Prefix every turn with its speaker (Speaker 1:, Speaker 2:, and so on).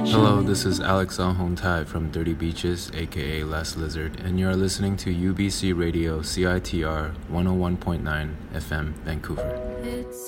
Speaker 1: Hello, this is Alex Alhontai from Dirty Beaches, aka Last Lizard, and you're listening to UBC Radio CITR 101.9 FM, Vancouver.